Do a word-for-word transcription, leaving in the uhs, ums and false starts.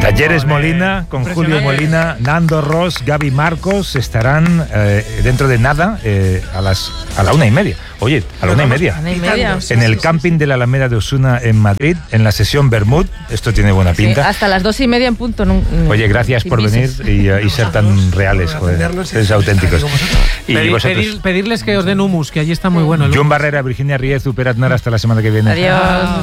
Talleres Molina, con Julio Molina, Nando Ross, Gaby Marcos estarán eh, dentro de nada eh, a las a la una y media. Oye, a la una y media. Una y media. En el camping de la Alameda de Osuna en Madrid, en la sesión Bermud. Esto tiene buena pinta. Sí, hasta las dos y media en punto. No, no, Oye, gracias por venir y, uh, y ser tan reales, joder. Es auténticos. Y Pedir, vosotros. pedir, pedirles que os den humus, que allí está muy bueno. John Barrera, Virginia Riez, Uperatnar, hasta la semana que viene. Adiós.